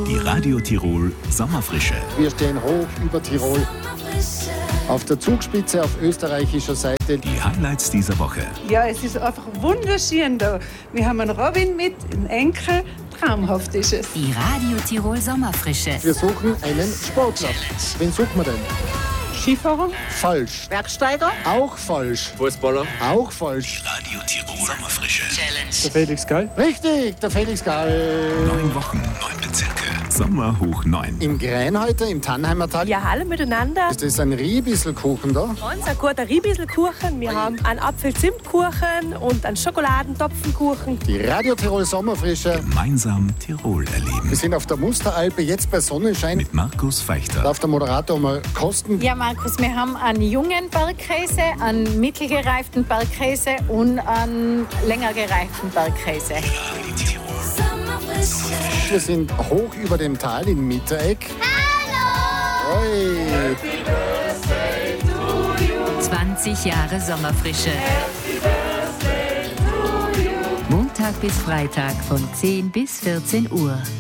Die Radio Tirol Sommerfrische. Wir stehen hoch über Tirol. Auf der Zugspitze auf österreichischer Seite. Die Highlights dieser Woche. Ja, es ist einfach wunderschön da. Wir haben einen Robin mit, einen Enkel. Traumhaft ist es. Die Radio Tirol Sommerfrische. Wir suchen einen Sportler. Wen suchen wir denn? Skifahrer? Falsch. Bergsteiger? Auch falsch. Fußballer? Auch falsch. Radio Tirol Sommerfrische. Der Felix Gall? Richtig, der Felix Gall. 9 Wochen, 9 Bezirke. Sommer hoch 9. Im Gränheuter, im Tannheimer Tal. Ja, hallo miteinander. Ist das ein Riebisselkuchen da? Ganz ein guter Riebisselkuchen. Wir haben einen Apfel-Zimt-Kuchen und einen Schokoladentopfenkuchen. Die Radio Tirol Sommerfrische. Gemeinsam Tirol erleben. Wir sind auf der Musteralpe, jetzt bei Sonnenschein. Mit Markus Feichter. Darf der Moderator mal kosten? Ja, Markus, wir haben einen jungen Bergkäse, einen mittelgereiften Bergkäse und einen länger gereiften Bergkäse. Radio Tirol. Wir sind hoch über dem Tal in Mitteregg. Hallo! Oi. 20 Jahre Sommerfrische. Montag bis Freitag von 10 bis 14 Uhr.